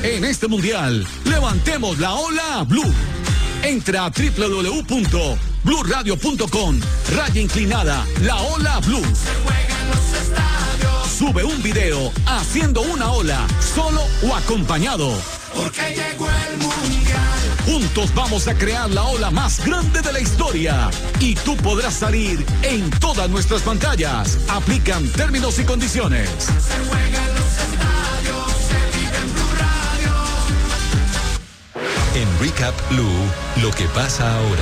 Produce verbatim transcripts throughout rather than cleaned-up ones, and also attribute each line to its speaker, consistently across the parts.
Speaker 1: En este mundial, levantemos la ola Blue. Entra a doble u doble u doble u punto blue radio punto com, raya inclinada, la ola Blue. Sube un video haciendo una ola, solo o acompañado. Porque llegó el mundial. Juntos vamos a crear la ola más grande de la historia. Y tú podrás salir en todas nuestras pantallas. Aplican términos y condiciones. Se juega en los estadios, se vive en Blue Radio.
Speaker 2: En Recap Blue, lo que pasa ahora.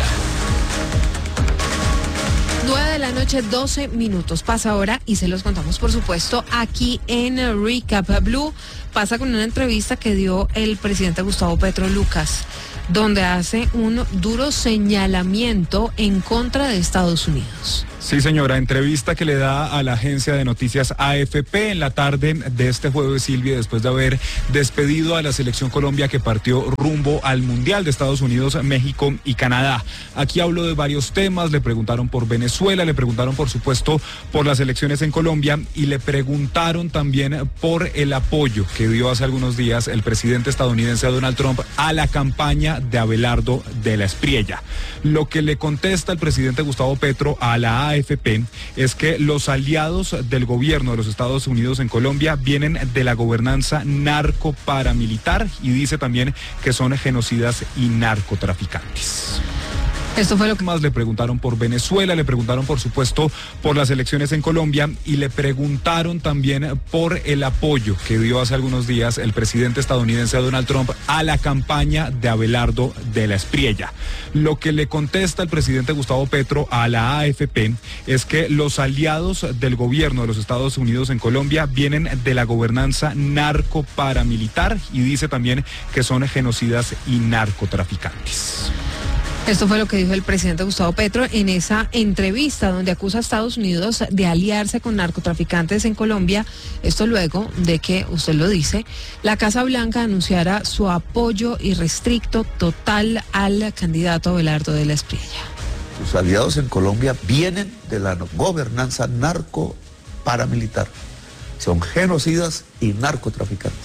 Speaker 3: nueve de la noche, doce minutos. Pasa ahora y se los contamos, por supuesto, aquí en Recap Blue. Pasa con una entrevista que dio el presidente Gustavo Petro Lucas, donde hace un duro señalamiento en contra de Estados Unidos.
Speaker 4: Sí, señora, entrevista que le da a la agencia de noticias A F P en la tarde de este jueves, Silvia, después de haber despedido a la selección Colombia que partió rumbo al Mundial de Estados Unidos, México y Canadá. Aquí habló de varios temas, le preguntaron por Venezuela, le preguntaron por supuesto por las elecciones en Colombia y le preguntaron también por el apoyo que dio hace algunos días el presidente estadounidense Donald Trump a la campaña de Abelardo de la Espriella. Lo que le contesta el presidente Gustavo Petro a la A F P es que los aliados del gobierno de los Estados Unidos en Colombia vienen de la gobernanza narco-paramilitar y dice también que son genocidas y narcotraficantes.
Speaker 3: Esto fue lo que
Speaker 4: más le preguntaron por Venezuela, le preguntaron por supuesto por las elecciones en Colombia y le preguntaron también por el apoyo que dio hace algunos días el presidente estadounidense Donald Trump a la campaña de Abelardo de la Espriella. Lo que le contesta el presidente Gustavo Petro a la A F P es que los aliados del gobierno de los Estados Unidos en Colombia vienen de la gobernanza narco-paramilitar y dice también que son genocidas y narcotraficantes.
Speaker 3: Esto fue lo que dijo el presidente Gustavo Petro en esa entrevista donde acusa a Estados Unidos de aliarse con narcotraficantes en Colombia. Esto luego de que, usted lo dice, la Casa Blanca anunciara su apoyo irrestricto total al candidato Abelardo de la Espriella.
Speaker 5: Sus aliados en Colombia vienen de la gobernanza narco-paramilitar. Son genocidas y narcotraficantes.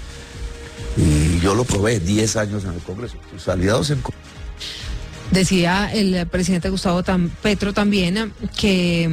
Speaker 5: Y yo lo probé diez años en el Congreso. Sus aliados en Colombia.
Speaker 3: Decía el presidente Gustavo Petro también que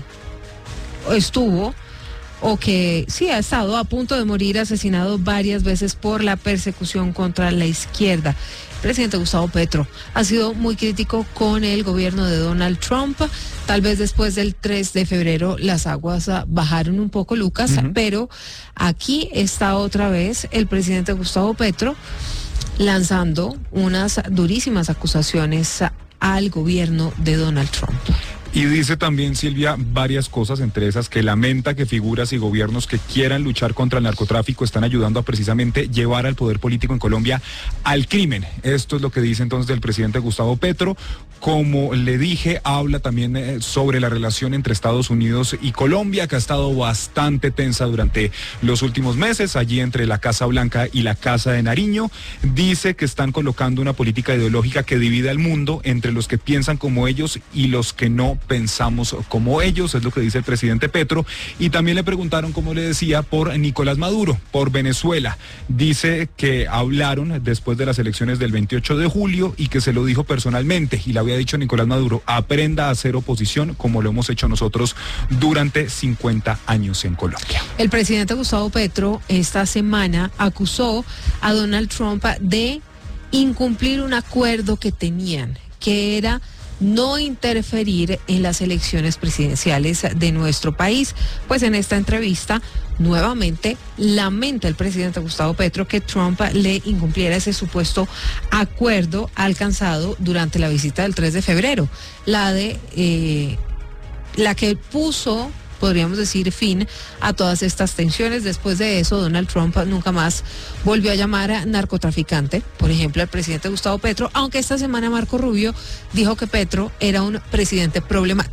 Speaker 3: um, estuvo o que sí ha estado a punto de morir asesinado varias veces por la persecución contra la izquierda. El presidente Gustavo Petro ha sido muy crítico con el gobierno de Donald Trump. Tal vez después del tres de febrero las aguas bajaron un poco, Lucas, uh-huh. pero aquí está otra vez el presidente Gustavo Petro lanzando unas durísimas acusaciones al gobierno de Donald Trump.
Speaker 4: Y dice también, Silvia, varias cosas, entre esas que lamenta que figuras y gobiernos que quieran luchar contra el narcotráfico están ayudando a precisamente llevar al poder político en Colombia al crimen. Esto es lo que dice entonces el presidente Gustavo Petro. Como le dije, habla también eh, sobre la relación entre Estados Unidos y Colombia, que ha estado bastante tensa durante los últimos meses, allí entre la Casa Blanca y la Casa de Nariño. Dice que están colocando una política ideológica que divide al mundo entre los que piensan como ellos y los que no pensamos como ellos, es lo que dice el presidente Petro. Y también le preguntaron, como le decía, por Nicolás Maduro, por Venezuela. Dice que hablaron después de las elecciones del veintiocho de julio y que se lo dijo personalmente y le había dicho Nicolás Maduro: aprenda a hacer oposición como lo hemos hecho nosotros durante cincuenta años en Colombia.
Speaker 3: El presidente Gustavo Petro esta semana acusó a Donald Trump de incumplir un acuerdo que tenían, que era no interferir en las elecciones presidenciales de nuestro país. Pues en esta entrevista nuevamente lamenta el presidente Gustavo Petro que Trump le incumpliera ese supuesto acuerdo alcanzado durante la visita del tres de febrero, la de eh, la que puso, podríamos decir, fin a todas estas tensiones. Después de eso, Donald Trump nunca más volvió a llamar a narcotraficante, por ejemplo, al presidente Gustavo Petro, aunque esta semana Marco Rubio dijo que Petro era un presidente problemático.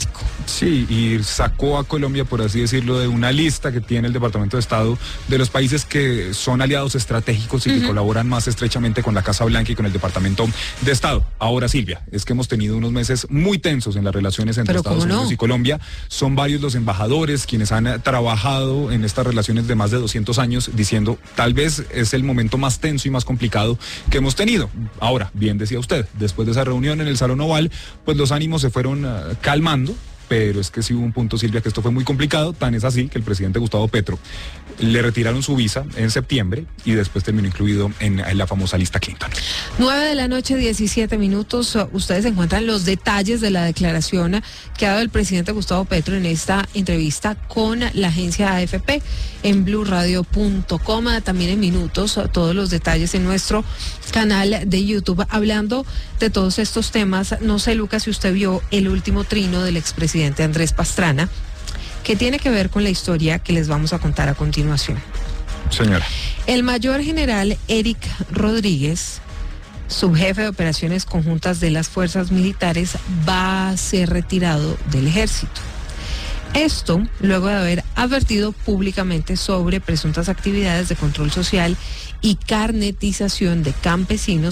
Speaker 4: Sí, y sacó a Colombia, por así decirlo, de una lista que tiene el Departamento de Estado de los países que son aliados estratégicos y uh-huh. que colaboran más estrechamente con la Casa Blanca y con el Departamento de Estado. Ahora, Silvia, es que hemos tenido unos meses muy tensos en las relaciones entre
Speaker 3: Pero
Speaker 4: Estados Unidos
Speaker 3: no?
Speaker 4: y Colombia. Son varios los embajadores quienes han trabajado en estas relaciones de más de doscientos años, diciendo tal vez es el momento más tenso y más complicado que hemos tenido. Ahora, bien decía usted, después de esa reunión en el Salón Oval, pues los ánimos se fueron uh, calmando. Pero es que sí hubo un punto, Silvia, que esto fue muy complicado, tan es así que el presidente Gustavo Petro le retiraron su visa en septiembre y después terminó incluido en, en la famosa lista Clinton.
Speaker 3: nueve de la noche, diecisiete minutos. Ustedes encuentran los detalles de la declaración que ha dado el presidente Gustavo Petro en esta entrevista con la agencia A F P en blue radio punto com. También en minutos, todos los detalles en nuestro canal de YouTube. Hablando de todos estos temas, no sé, Lucas, si usted vio el último trino del expresidente Andrés Pastrana, que tiene que ver con la historia que les vamos a contar a continuación.
Speaker 4: Señora.
Speaker 3: El mayor general Eric Rodríguez, subjefe de operaciones conjuntas de las fuerzas militares, va a ser retirado del ejército. Esto luego de haber advertido públicamente sobre presuntas actividades de control social y carnetización de campesinos